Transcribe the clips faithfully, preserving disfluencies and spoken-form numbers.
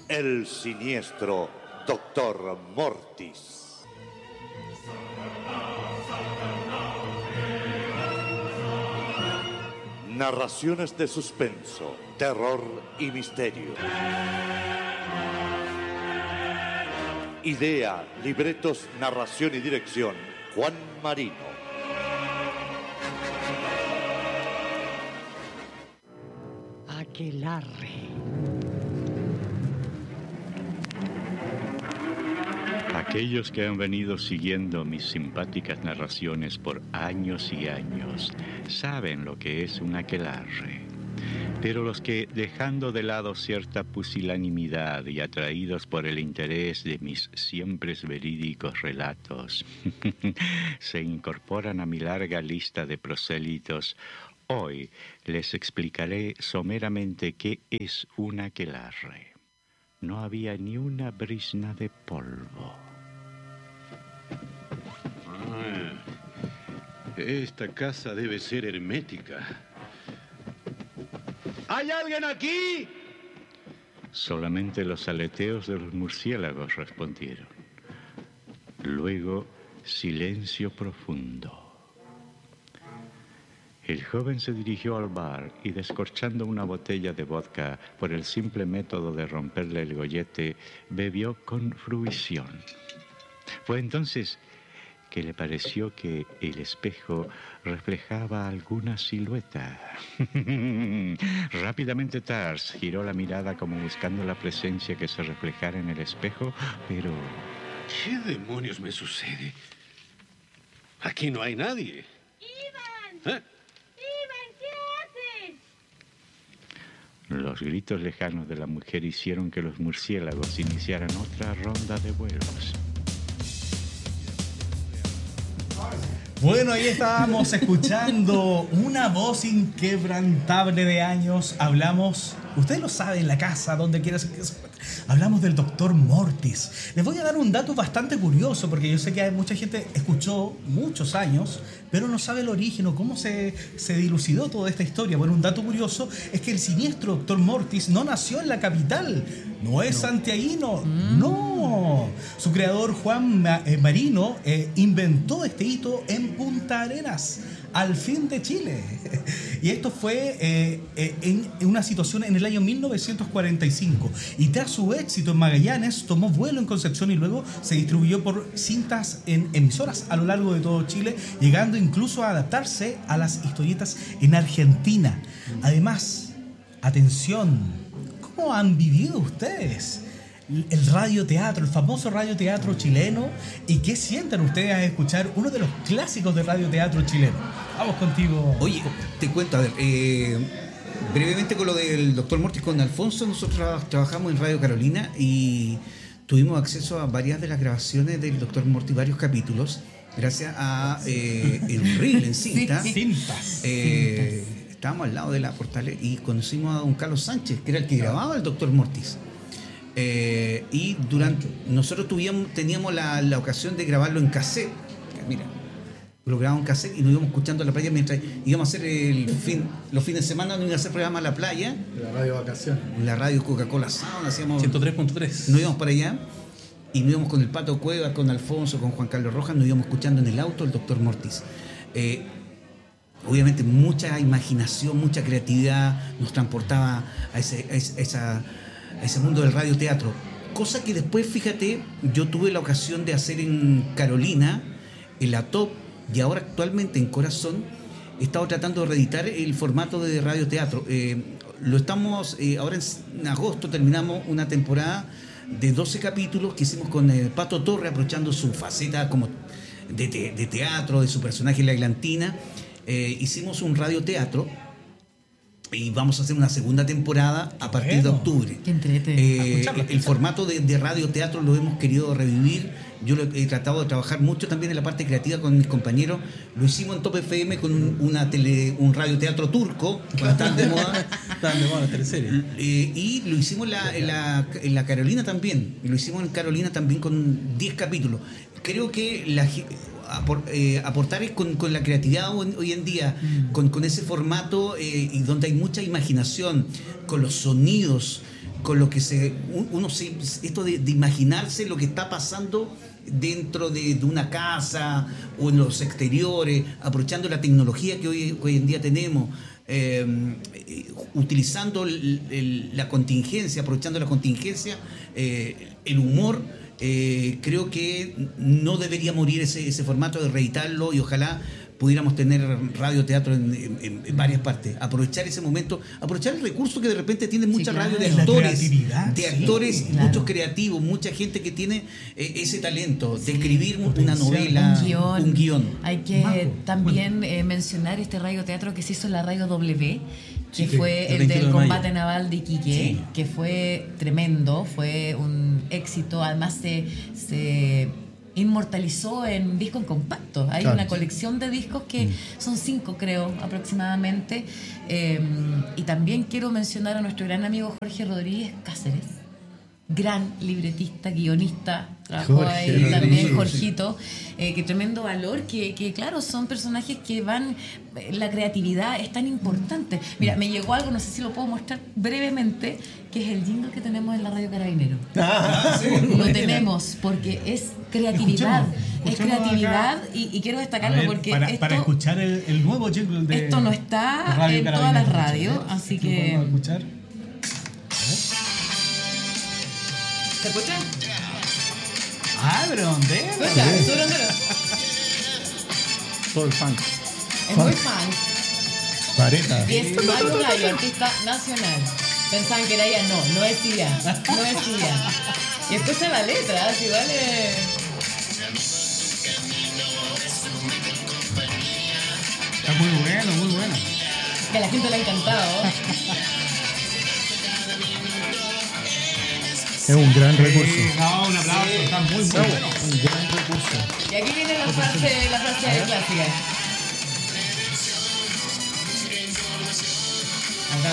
el siniestro doctor Mortis. Narraciones de suspenso, terror y misterio. Idea, libretos, narración y dirección, Juan Marino. Aquelarre. Aquellos que han venido siguiendo mis simpáticas narraciones por años y años saben lo que es un aquelarre. Pero los que, dejando de lado cierta pusilanimidad y atraídos por el interés de mis siempre verídicos relatos, se incorporan a mi larga lista de prosélitos, hoy les explicaré someramente qué es un aquelarre. No había ni una brizna de polvo. Ah, esta casa debe ser hermética. ¿Hay alguien aquí? Solamente los aleteos de los murciélagos respondieron. Luego, silencio profundo. El joven se dirigió al bar y, descorchando una botella de vodka por el simple método de romperle el gollete, bebió con fruición. Fue entonces que le pareció que el espejo reflejaba alguna silueta. Rápidamente Tars giró la mirada como buscando la presencia que se reflejara en el espejo, pero... ¿Qué demonios me sucede? Aquí no hay nadie. ¡Ivan! ¿Eh? Los gritos lejanos de la mujer hicieron que los murciélagos iniciaran otra ronda de vuelos. Bueno, ahí estábamos escuchando una voz inquebrantable de años. Hablamos, ustedes lo saben, en la casa, donde quieras que se... Hablamos del doctor Mortis. Les voy a dar un dato bastante curioso, porque yo sé que hay mucha gente escuchó muchos años, pero no sabe el origen o cómo se, se dilucidó toda esta historia. Bueno, un dato curioso es que el siniestro doctor Mortis no nació en la capital. No es no. santiaguino, mm. no. Su creador, Juan Marino, eh, inventó este hito en Punta Arenas, al fin de Chile. Y esto fue eh, eh, en, en una situación en el año mil novecientos cuarenta y cinco. Y tras su éxito en Magallanes, tomó vuelo en Concepción y luego se distribuyó por cintas en emisoras a lo largo de todo Chile, llegando incluso a adaptarse a las historietas en Argentina. Además, atención, ¿cómo han vivido ustedes el radioteatro, el famoso radioteatro chileno? ¿Y qué sienten ustedes al escuchar uno de los clásicos del radioteatro chileno? Vamos contigo. Oye, te cuento, a ver, eh, brevemente con lo del doctor Mortis con Alfonso, nosotros trabajamos en Radio Carolina y tuvimos acceso a varias de las grabaciones del doctor Mortis, varios capítulos, gracias a eh, el reel en cinta. Sí, cintas. Eh, estábamos al lado de la portal y conocimos a don Carlos Sánchez, que era el que grababa el doctor Mortis. Eh, y durante nosotros tuvimos, teníamos la, la ocasión de grabarlo en cassette. Mira, lo grabamos en cassette y nos íbamos escuchando a la playa mientras íbamos a hacer el fin, los fines de semana, nos íbamos a hacer programa a la playa. La radio vacaciones. La radio Coca-Cola Sound, hacíamos ciento tres punto tres. Nos íbamos para allá y nos íbamos con el Pato Cuevas, con Alfonso, con Juan Carlos Rojas, nos íbamos escuchando en el auto el doctor Mortis. Eh, obviamente mucha imaginación, mucha creatividad nos transportaba a, ese, a esa... a ese mundo del radioteatro, cosa que después, fíjate, yo tuve la ocasión de hacer en Carolina, en la Top, y ahora actualmente en Corazón he estado tratando de reeditar el formato de radioteatro. Eh, lo estamos, eh, ahora en agosto terminamos una temporada de doce capítulos que hicimos con eh, Pato Torre, aprovechando su faceta como de, te, de teatro, de su personaje en La Eglantina. Eh, hicimos un radioteatro y vamos a hacer una segunda temporada a partir bueno, de octubre. Qué entrete. Eh, el formato de, de radioteatro lo hemos querido revivir. Yo lo he tratado de trabajar mucho también en la parte creativa con mis compañeros. Lo hicimos en Top F M con un, una tele, un radioteatro turco, cuando estaban de moda. Estaban de moda las teleseries. Eh, y lo hicimos en la, en, la, en la Carolina también. Lo hicimos en Carolina también con diez capítulos. Creo que la... Apor, eh, aportar es con, con la creatividad hoy, hoy en día, mm. con, con ese formato eh, y donde hay mucha imaginación, con los sonidos, con lo que se uno se, esto de, de imaginarse lo que está pasando dentro de, de una casa o en los exteriores, aprovechando la tecnología que hoy, hoy en día tenemos, eh, utilizando el, el, la contingencia, aprovechando la contingencia, eh, el humor. Eh, creo que no debería morir ese, ese formato, de reeditarlo, y ojalá pudiéramos tener radioteatro en, en, en varias partes. Aprovechar ese momento, aprovechar el recurso que de repente tiene mucha Sí, claro. radio de La actores, creatividad, de sí, actores, claro. muchos creativos, mucha gente que tiene eh, ese talento de Sí. escribir una Potencial. novela, Un guión. un guión. Hay que Maco. también eh, mencionar este radioteatro que se hizo en la Radio W, que Sí, fue el el veintiuno del de combate mayo. naval de Iquique, Sí. que fue tremendo, fue un éxito. Además se, se inmortalizó en disco en compacto. Hay Claro. una colección de discos que son cinco, creo, aproximadamente. Eh, y también quiero mencionar a nuestro gran amigo Jorge Rodríguez Cáceres, gran libretista, guionista, trabajó Jorge ahí Rodríguez, también sí. Jorgito, eh, que tremendo valor, que, que claro, son personajes que van, eh, la creatividad es tan importante. Mira, me llegó algo, no sé si lo puedo mostrar brevemente, que es el jingle que tenemos en la Radio Carabinero. Lo tenemos porque es creatividad, Escuchemos, es escuchemos creatividad acá. y, y quiero A destacarlo ver, porque para, esto, para escuchar el, el nuevo jingle de esto no de está Radio en todas Carabineros, las radios, ¿eh? así Aquí lo que... podemos escuchar. ¿Se escucha? Ah, pero ¿dónde? ¿Escucha? ¿Sube, sube? Todo el funk. Es muy fan. Vareta. Y es Mario Gallo, artista nacional. Pensaban que era ella, no, no es ella, no es ella. Y escucha la letra, si vale. Está muy bueno, muy bueno. Que a la gente le ha encantado. Es un gran recurso. Sí, no, un aplauso, está muy, muy bueno. Un gran recurso. Y aquí viene la frase, la frase clásica. Acá.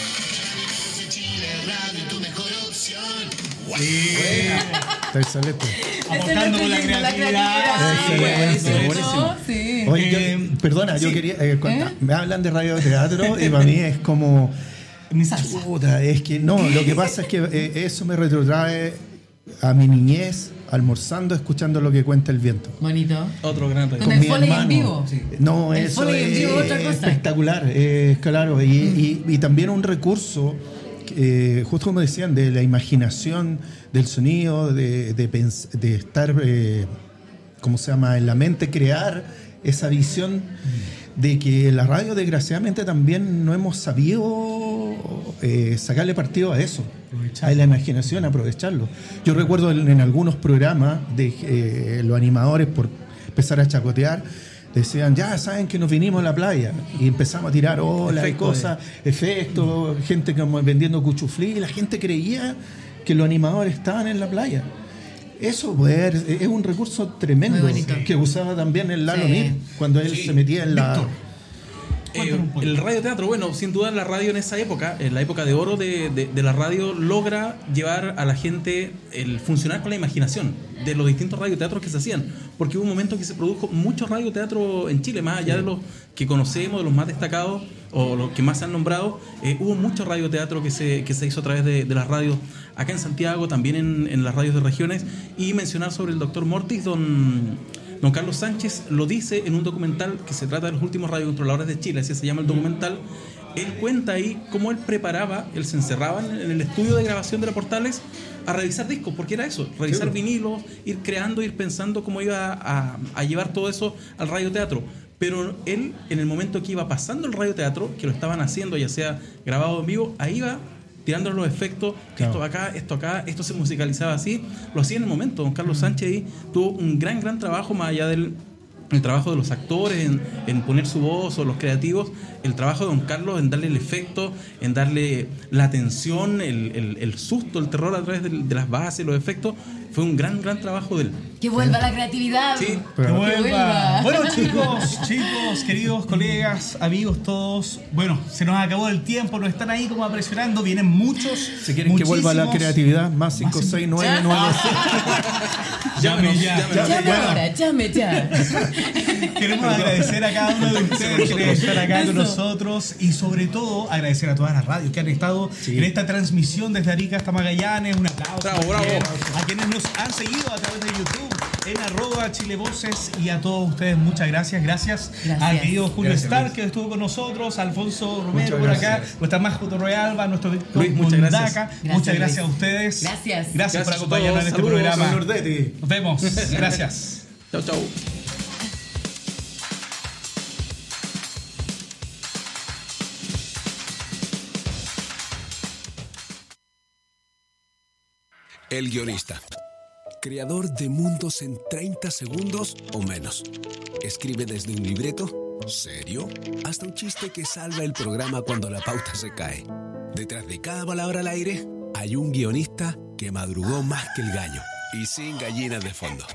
Sí. Está excelente. Apostando con la Ese es el creatividad. Sí, Excelente, buenísimo. Sí. Oye, yo- Eh, perdona, yo sí. quería. eh, cuando ¿Eh? me hablan de radioteatro y para mí es como. Mi salsa. Puta, es que no, lo que pasa es que eh, eso me retrotrae a mi niñez, almorzando, escuchando lo que cuenta el viento. Bonito. Otro gran reto. Con el foley en vivo. No, El eso foley en es vivo, otra cosa. espectacular, es claro. Y, y- y también un recurso, eh, justo como decían, de la imaginación, del sonido, de, de, pens- de estar, eh, ¿cómo se llama?, en la mente, crear esa visión de que la radio, desgraciadamente, también no hemos sabido eh, sacarle partido a eso, a la imaginación, aprovecharlo. Yo recuerdo en, en algunos programas de eh, los animadores, por empezar a chacotear, decían, ya saben que nos vinimos a la playa, y empezamos a tirar olas y Efecto cosas, efectos, gente como vendiendo cuchuflí, y la gente creía que los animadores estaban en la playa. Eso pues, es un recurso tremendo Muy bonito. que usaba también el Lalo Sí. Mir cuando él Sí. se metía en la... Víctor. Eh, Cuéntanos un poco. el radioteatro, bueno, sin duda la radio en esa época, en la época de oro de, de- de la radio, logra llevar a la gente el funcionar con la imaginación de los distintos radioteatros que se hacían, porque hubo un momento que se produjo mucho radioteatro en Chile, más allá de los que conocemos, de los más destacados o los que más se han nombrado, eh, hubo mucho radioteatro que se, que se hizo a través de, de las radios acá en Santiago, también en, en las radios de regiones, y mencionar sobre el doctor Mortis, don... Don Carlos Sánchez lo dice en un documental que se trata de los últimos radiocontroladores de Chile, así se llama el documental. Él cuenta ahí cómo él preparaba, él se encerraba en en el estudio de grabación de la Portales a revisar discos, porque era eso, revisar vinilos, ir creando, ir pensando cómo iba a, a llevar todo eso al radioteatro. Pero él, en el momento que iba pasando el radioteatro, que lo estaban haciendo, ya sea grabado en vivo, ahí iba tirando los efectos, Claro. esto acá, esto acá, esto se musicalizaba así, lo hacía en el momento. Don Carlos Sánchez ahí tuvo un gran, gran trabajo, más allá del el trabajo de los actores, en, en poner su voz, o los creativos, el trabajo de Don Carlos en darle el efecto, en darle la tensión, el, el, el susto, el terror a través de, de las bases, los efectos, fue un gran, gran trabajo de él. Que vuelva la creatividad. Sí. Que Pero- vuelva. vuelva. Bueno, chicos, chicos, queridos colegas, amigos todos. Bueno, se nos acabó el tiempo, nos están ahí como apresurando, vienen muchos. Si quieren que vuelva la muchísimos. creatividad, más cinco seis nueve nueve seis. Llame ya. Llame, Llame Bueno, ahora, llame ya. queremos agradecer a cada uno de ustedes por estar acá con Eso. nosotros y sobre todo agradecer a todas las radios que han estado Sí. en esta transmisión desde Arica hasta Magallanes. Un aplauso Bravo, también bravo. a quienes nos han seguido a través de YouTube en arroba Chile Voces y a todos ustedes muchas gracias. Gracias, Gracias. al querido Julio Gracias, Stark Luis. que estuvo con nosotros, Alfonso Romero Muchas por acá, gracias. nuestra Majo Torrealba, nuestro Víctor Luis, muchas Mundaca. gracias. Muchas Gracias, gracias a Luis. ustedes. Gracias. Gracias por Gracias a acompañarnos en todos. este Saludos, programa. Señor Detti. Nos vemos. Gracias. Chau, chau. El guionista. Creador de mundos en treinta segundos o menos. Escribe desde un libreto serio hasta un chiste que salva el programa cuando la pauta se cae. Detrás de cada palabra al aire hay un guionista que madrugó más que el gallo y sin gallinas de fondo.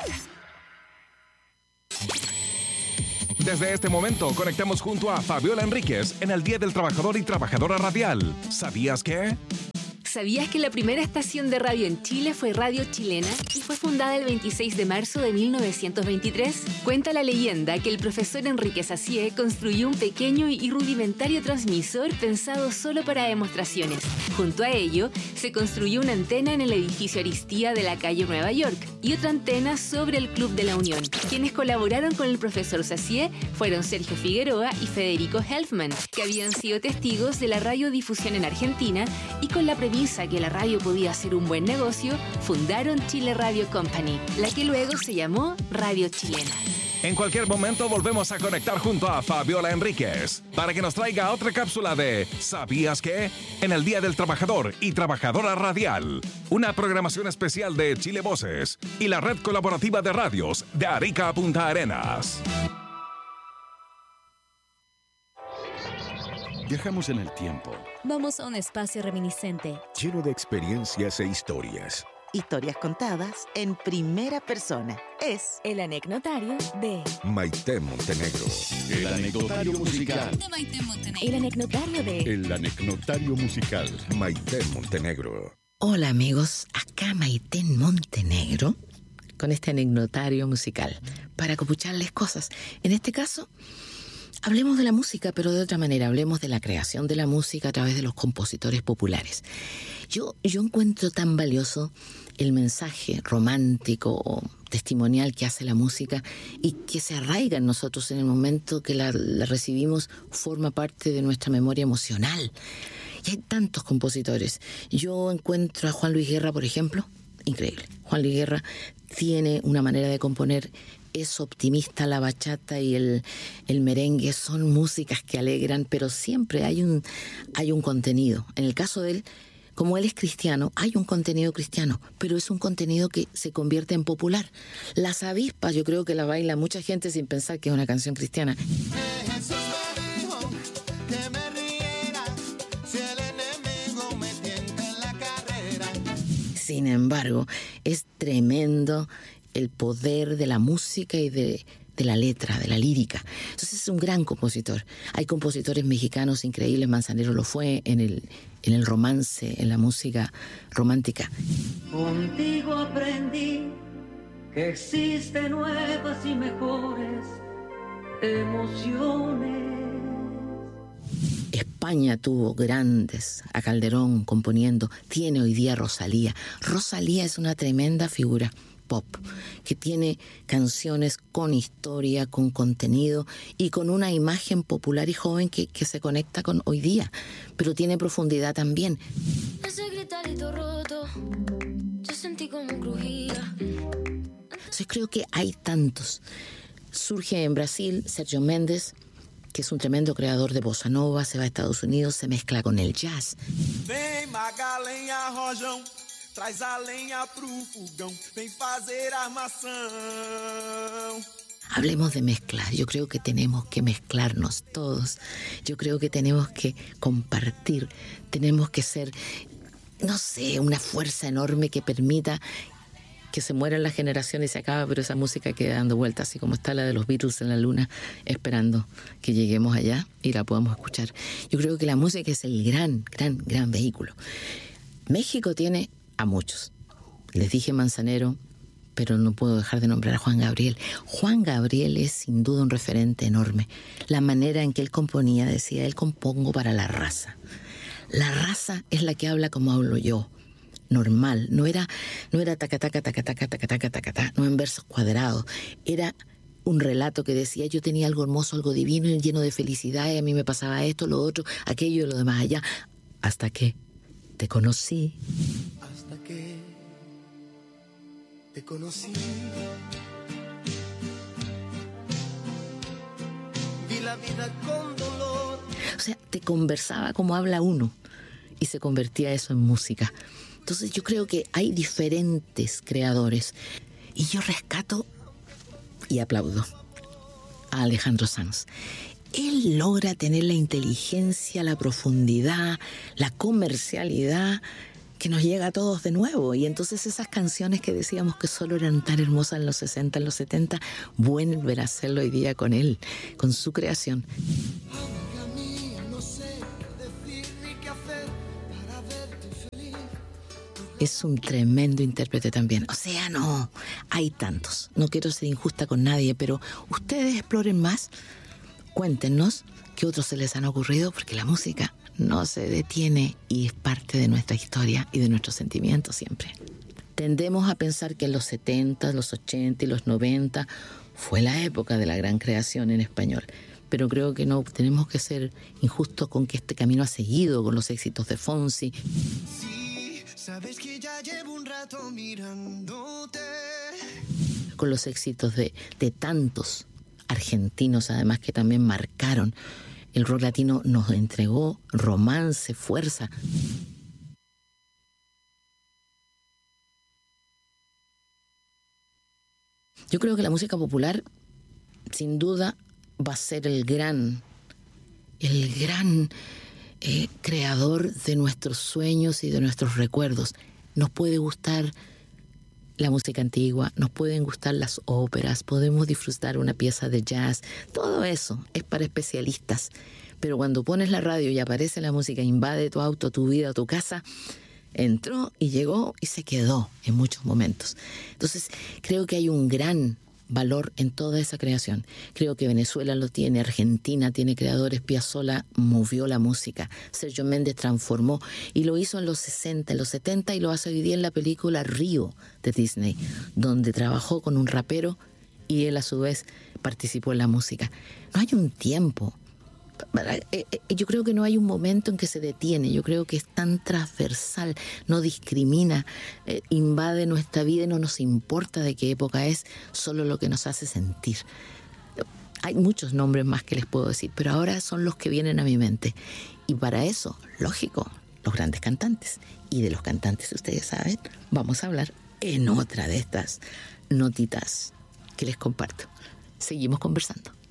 Desde este momento conectamos junto a Fabiola Enríquez en el Día del Trabajador y Trabajadora Radial. ¿Sabías qué? ¿Sabías que la primera estación de radio en Chile fue Radio Chilena y fue fundada el veintiséis de marzo de mil novecientos veintitrés? Cuenta la leyenda que el profesor Enrique Sacié construyó un pequeño y rudimentario transmisor pensado solo para demostraciones. Junto a ello, se construyó una antena en el edificio Aristía de la calle Nueva York y otra antena sobre el Club de la Unión. Quienes colaboraron con el profesor Sacié fueron Sergio Figueroa y Federico Helfman, que habían sido testigos de la radiodifusión en Argentina y con la premisa que la radio podía ser un buen negocio, fundaron Chile Radio Company, la que luego se llamó Radio Chilena. En cualquier momento volvemos a conectar junto a Fabiola Enríquez para que nos traiga otra cápsula de ¿Sabías qué? En el Día del Trabajador y Trabajadora Radial. Una programación especial de Chile Voces y la red colaborativa de radios de Arica a Punta Arenas. Viajamos en el tiempo, Vamos a un espacio reminiscente. lleno de experiencias e historias. Historias contadas en primera persona. Es El anecdotario de Maite Montenegro. El anecdotario musical. De Maite Montenegro. El anecdotario de El anecdotario musical. Maite Montenegro. Hola amigos, acá Maite Montenegro con este anecdotario musical para copucharles cosas. En este caso, hablemos de la música, pero de otra manera. Hablemos de la creación de la música a través de los compositores populares. Yo, yo encuentro tan valioso el mensaje romántico o testimonial que hace la música y que se arraiga en nosotros en el momento que la, la recibimos, forma parte de nuestra memoria emocional. Y hay tantos compositores. Yo encuentro a Juan Luis Guerra, por ejemplo, increíble. Juan Luis Guerra tiene una manera de componer, es optimista. La bachata y el, el merengue son músicas que alegran, pero siempre hay un, hay un contenido. En el caso de él, como él es cristiano, hay un contenido cristiano, pero es un contenido que se convierte en popular. Las avispas yo creo que la baila mucha gente sin pensar que es una canción cristiana. Sin embargo, es tremendo el poder de la música y de, de la letra, de la lírica. Entonces es un gran compositor. Hay compositores mexicanos increíbles, Manzanero lo fue en el, en el romance, en la música romántica. Contigo aprendí que existen nuevas y mejores emociones. España tuvo grandes, a Calderón componiendo, tiene hoy día Rosalía. Rosalía es una tremenda figura pop, que tiene canciones con historia, con contenido y con una imagen popular y joven que, que se conecta con hoy día, pero tiene profundidad también. Ese gritarito roto, yo sentí como crujía. Entonces creo que hay tantos. Surge en Brasil Sérgio Mendes, que es un tremendo creador de bossa nova, se va a Estados Unidos, se mezcla con el jazz. Vem Magalenha Rojão, traz a lenha pro fogão, vem fazer armação. Hablemos de mezclas. Yo creo que tenemos que mezclarnos todos. Yo creo que tenemos que compartir. Tenemos que ser, no sé, una fuerza enorme que permita que se mueran las generaciones y se acaba, pero esa música queda dando vueltas, así como está la de los Beatles en la luna, esperando que lleguemos allá y la podamos escuchar. Yo creo que la música es el gran, gran, gran vehículo. México tiene a muchos. Les dije Manzanero, pero no puedo dejar de nombrar a Juan Gabriel. Juan Gabriel es sin duda un referente enorme. La manera en que él componía, decía, él compongo para la raza. La raza es la que habla como hablo yo, normal. No era, no era taca, taca, taca, taca, taca, taca, taca, taca, no en versos cuadrados. Era un relato que decía, yo tenía algo hermoso, algo divino, lleno de felicidad, y a mí me pasaba esto, lo otro, aquello y lo demás allá, hasta que te conocí. Hasta que te conocí. Vi la vida con dolor. O sea, te conversaba como habla uno y se convertía eso en música. Entonces yo creo que hay diferentes creadores y yo rescato y aplaudo a Alejandro Sanz. Él logra tener la inteligencia, la profundidad, la comercialidad que nos llega a todos de nuevo. Y entonces esas canciones que decíamos que solo eran tan hermosas en los sesenta, en los setenta, vuelven a hacerlo hoy día con él, con su creación. Es un tremendo intérprete también. O sea, no, hay tantos. No quiero ser injusta con nadie, pero ustedes exploren más. Cuéntenos qué otros se les han ocurrido, porque la música no se detiene y es parte de nuestra historia y de nuestros sentimientos siempre. Tendemos a pensar que en los setenta, los ochenta y los noventa fue la época de la gran creación en español. Pero creo que no tenemos que ser injustos con que este camino ha seguido con los éxitos de Fonsi. Sabes que ya llevo un rato mirándote. Con los éxitos de, de tantos argentinos, además, que también marcaron. El rock latino nos entregó romance, fuerza. Yo creo que la música popular, sin duda, va a ser el gran, el gran... Eh, creador de nuestros sueños y de nuestros recuerdos. Nos puede gustar la música antigua, nos pueden gustar las óperas, podemos disfrutar una pieza de jazz, todo eso es para especialistas. Pero cuando pones la radio y aparece la música, invade tu auto, tu vida, tu casa, entró y llegó y se quedó en muchos momentos. Entonces creo que hay un gran valor en toda esa creación. Creo que Venezuela lo tiene, Argentina tiene creadores, Piazzolla movió la música, Sergio Méndez transformó y lo hizo en los sesenta, en los setenta y lo hace hoy día en la película Río de Disney, donde trabajó con un rapero y él a su vez participó en la música. No hay un tiempo. Yo creo que no hay un momento en que se detiene. Yo creo que es tan transversal, no discrimina, eh, invade nuestra vida y no nos importa de qué época es, solo lo que nos hace sentir. Hay muchos nombres más que les puedo decir, pero ahora son los que vienen a mi mente. Y para eso, lógico, los grandes cantantes. Y de los cantantes, ustedes saben, vamos a hablar en otra de estas notitas que les comparto. Seguimos conversando.